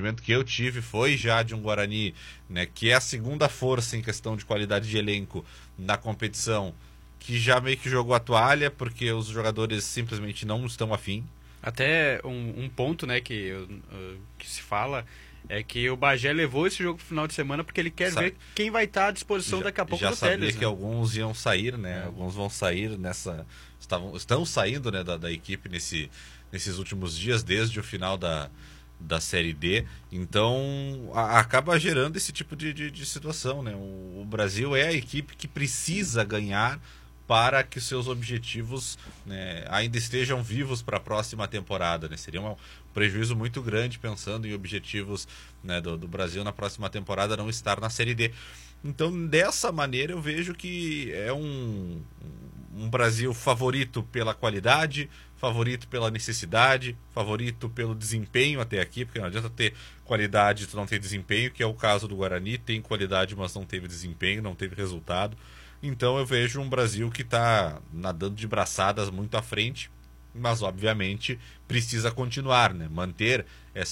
entendimento que eu tive foi já de um Guarani, né, que é a segunda força em questão de qualidade de elenco na competição, que já meio que jogou a toalha, porque os jogadores simplesmente não estão afim. Até um ponto, né, que se fala é que o Bagé levou esse jogo pro final de semana porque ele quer ver quem vai estar à disposição daqui a pouco já do sabia Telles, que né? alguns iam sair, né? Alguns vão sair estão saindo, né, da equipe nesses últimos dias, desde o final da Série D. Então acaba gerando esse tipo de situação, né? O Brasil é a equipe que precisa ganhar para que seus objetivos, né, ainda estejam vivos para a próxima temporada, né? Seria um prejuízo muito grande pensando em objetivos, né, do Brasil na próxima temporada não estar na Série D. Então, dessa maneira, eu vejo que é um Brasil favorito pela qualidade, favorito pela necessidade, favorito pelo desempenho até aqui, porque não adianta ter qualidade e tu não ter desempenho, que é o caso do Guarani, tem qualidade, mas não teve desempenho, não teve resultado. Então eu vejo um Brasil que está nadando de braçadas muito à frente, mas obviamente precisa continuar, né? Manter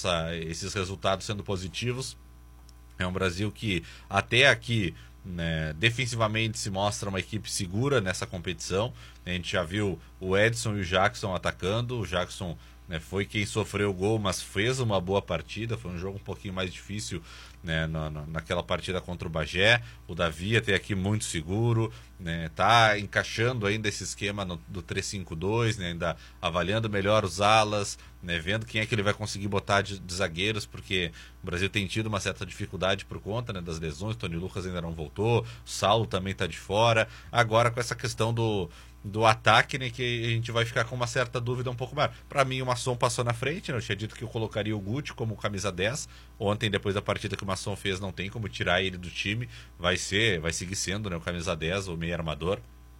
esses resultados sendo positivos. É um Brasil que até aqui, né, defensivamente se mostra uma equipe segura nessa competição. A gente já viu o Edson e o Jackson atacando. O Jackson, né, foi quem sofreu o gol, mas fez uma boa partida. Foi um jogo um pouquinho mais difícil, né, naquela partida contra o Bagé. O Davi até aqui muito seguro, né, tá encaixando ainda esse esquema do 3-5-2, né, ainda avaliando melhor os alas, né, vendo quem é que ele vai conseguir botar de zagueiros, porque o Brasil tem tido uma certa dificuldade por conta, né, das lesões. Tony Lucas ainda não voltou, o Saulo também está de fora. Agora com essa questão do ataque, né, que a gente vai ficar com uma certa dúvida um pouco maior. Para mim, o Masson passou na frente, né? Eu tinha dito que eu colocaria o Guti como camisa 10. Ontem, depois da partida que o Masson fez, não tem como tirar ele do time. Vai seguir sendo, né, o camisa 10, o meio armador.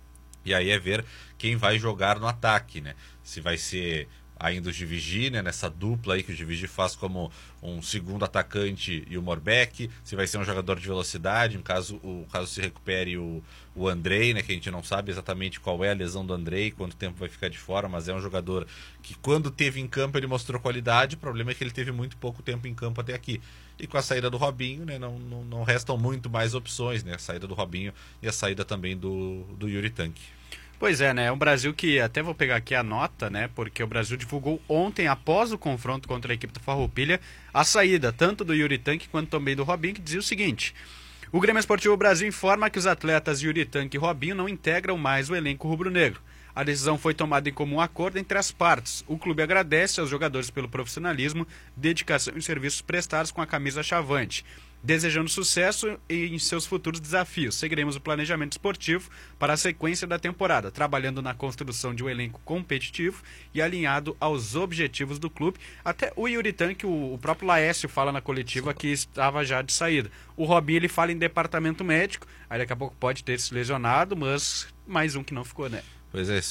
E aí é ver quem vai jogar no ataque, né? Se vai ser ainda o Givigi, né, nessa dupla aí que o Givigi faz como um segundo atacante e o Morbeck, se vai ser um jogador de velocidade, caso se recupere o Andrei, né, que a gente não sabe exatamente qual é a lesão do Andrei, quanto tempo vai ficar de fora, mas é um jogador que quando teve em campo ele mostrou qualidade. O problema é que ele teve muito pouco tempo em campo até aqui. E com a saída do Robinho, né, não restam muito mais opções, né, a saída do Robinho e a saída também do Yuri Tanque. Pois é, né? É um Brasil que, até vou pegar aqui a nota, né? Porque o Brasil divulgou ontem, após o confronto contra a equipe do Farroupilha, a saída tanto do Yuri Tanque quanto também do Robinho, que dizia o seguinte: o Grêmio Esportivo Brasil informa que os atletas Yuri Tanque e Robinho não integram mais o elenco rubro-negro. A decisão foi tomada em comum acordo entre as partes. O clube agradece aos jogadores pelo profissionalismo, dedicação e serviços prestados com a camisa chavante, desejando sucesso em seus futuros desafios. Seguiremos o planejamento esportivo para a sequência da temporada, trabalhando na construção de um elenco competitivo e alinhado aos objetivos do clube. Até o Yuri Tanque, o próprio Laércio fala na coletiva que estava já de saída. O Robinho, ele fala em departamento médico, aí daqui a pouco pode ter se lesionado, mas mais um que não ficou, né? Pois é,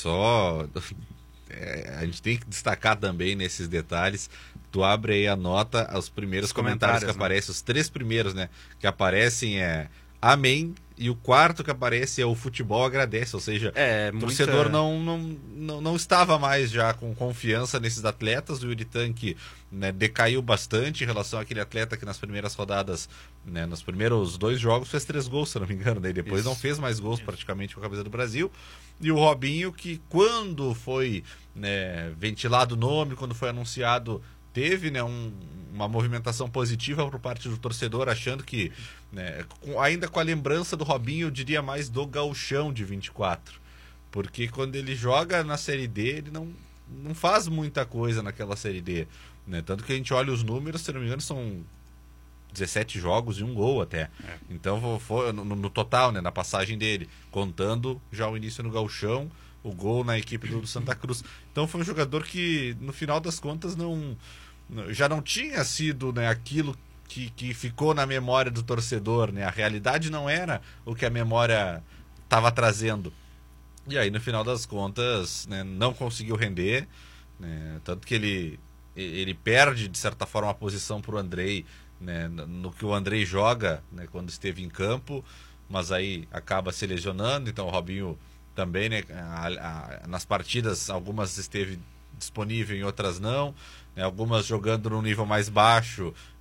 a gente tem que destacar também nesses detalhes. Tu abre aí a nota, os primeiros comentários que aparecem, os 3 primeiros, né, que aparecem amém, e o quarto que aparece é o futebol agradece, ou seja, o torcedor não estava mais já com confiança nesses atletas. O Yuri Tanque, né, decaiu bastante em relação àquele atleta que nas primeiras rodadas, né, nos primeiros 2 jogos fez 3 gols, se não me engano, daí depois não fez mais gols praticamente com a camisa do Brasil. E o Robinho, que quando foi, né, ventilado o nome, quando foi anunciado, teve, né, uma movimentação positiva por parte do torcedor, achando que, né, ainda com a lembrança do Robinho, eu diria mais do gauchão de 24, porque quando ele joga na Série D, ele não faz muita coisa naquela Série D, né? Tanto que a gente olha os números, se não me engano, são 17 jogos e 1 gol até. Então foi no total, né, na passagem dele, contando já o início no gauchão, o gol na equipe do Santa Cruz. Então foi um jogador que, no final das contas, já não tinha sido, né, aquilo que ficou na memória do torcedor, né? A realidade não era o que a memória estava trazendo. E aí, no final das contas, né, não conseguiu render, né? Tanto que ele perde, de certa forma, a posição para o Andrei, né, no que o Andrei joga, né, quando esteve em campo, mas aí acaba se lesionando. Então o Robinho também, né, nas partidas, algumas esteve disponível, em outras não, né, algumas jogando num nível mais baixo,